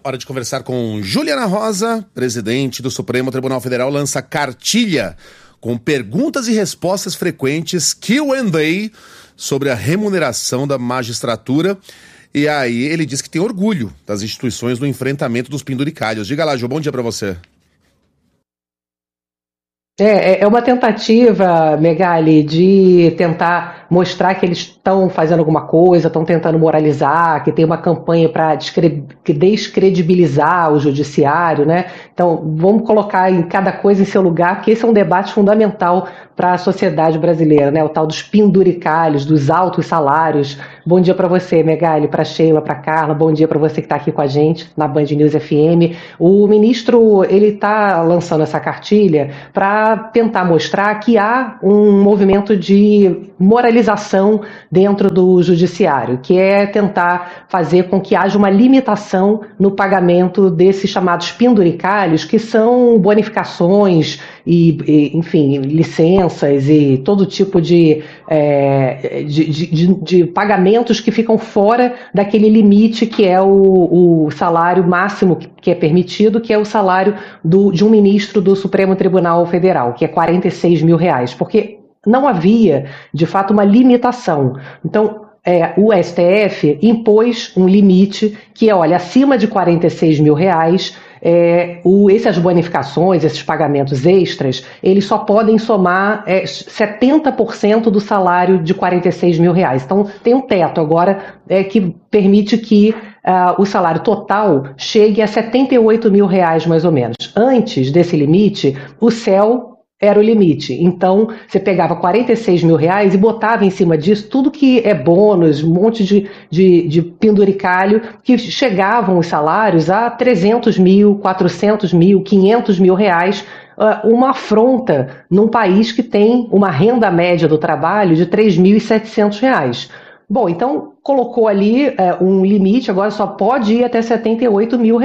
Hora de conversar com Juliana Rosa, presidente do Supremo Tribunal Federal, lança cartilha com perguntas e respostas frequentes, Q&A, sobre a remuneração da magistratura. E aí ele diz que tem orgulho das instituições no enfrentamento dos penduricalhos. Diga lá, Ju, bom dia para você. É uma tentativa, Megali, de tentar mostrar que eles estão fazendo alguma coisa, estão tentando moralizar, que tem uma campanha para descredibilizar o judiciário, né? Então, vamos colocar em cada coisa em seu lugar, porque esse é um debate fundamental para a sociedade brasileira, né? O tal dos penduricalhos, dos altos salários. Bom dia para você, Megali, para Sheila, para Carla, bom dia para você que está aqui com a gente na Band News FM. O ministro, ele está lançando essa cartilha para tentar mostrar que há um movimento de moralização dentro do judiciário, que é tentar fazer com que haja uma limitação no pagamento desses chamados penduricalhos, que são bonificações enfim, licenças e todo tipo de pagamentos que ficam fora daquele limite que é o salário máximo que é permitido, que é o salário de um ministro do Supremo Tribunal Federal, que é R$46 mil, porque não havia, de fato, uma limitação. Então, o STF impôs um limite que é, olha, acima de R$46 mil, essas bonificações, esses pagamentos extras, eles só podem somar 70% do salário de R$46 mil. Então, tem um teto agora que permite que o salário total chegue a R$78 mil, mais ou menos. Antes desse limite, o céu era o limite. Então, você pegava R$46 mil e botava em cima disso tudo que é bônus, um monte de penduricalho, que chegavam os salários a 300 mil, 400 mil, 500 mil reais, uma afronta num país que tem uma renda média do trabalho de R$3.700. Bom, então colocou ali um limite, agora só pode ir até R$78 mil.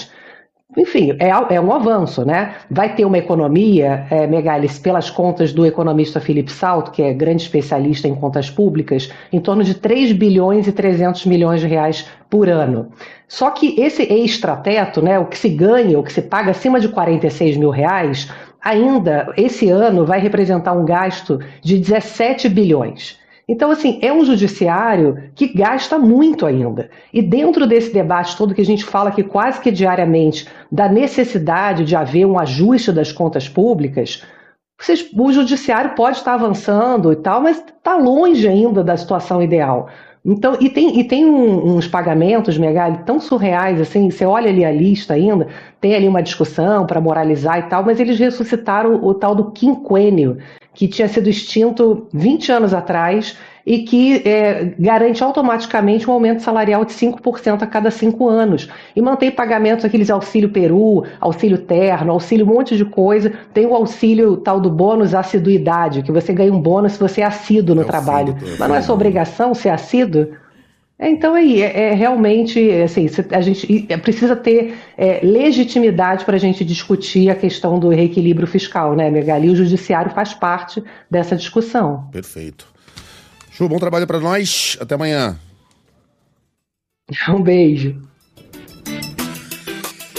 Enfim, é um avanço, né? Vai ter uma economia, Megali, pelas contas do economista Felipe Salto, que é grande especialista em contas públicas, em torno de 3 bilhões e 300 milhões de reais por ano. Só que esse extrateto, né, o que se ganha, o que se paga acima de R$46 mil, ainda esse ano vai representar um gasto de 17 bilhões. Então, assim, é um judiciário que gasta muito ainda. E dentro desse debate todo que a gente fala aqui quase que diariamente, da necessidade de haver um ajuste das contas públicas, o judiciário pode estar avançando e tal, mas está longe ainda da situação ideal. Então, e tem uns pagamentos, Megali, tão surreais, assim, você olha ali a lista ainda, tem ali uma discussão para moralizar e tal, mas eles ressuscitaram o tal do quinquênio, que tinha sido extinto 20 anos atrás e que garante automaticamente um aumento salarial de 5% a cada 5 anos. E mantém pagamentos, aqueles auxílio peru, auxílio terno, auxílio um monte de coisa. Tem o auxílio tal do bônus assiduidade, que você ganha um bônus se você é assíduo no trabalho. Mas não é sua obrigação ser assíduo? Então aí, realmente, assim, a gente precisa ter legitimidade para a gente discutir a questão do reequilíbrio fiscal, né, Megali? O judiciário faz parte dessa discussão. Perfeito. Ju, bom trabalho para nós. Até amanhã. Um beijo.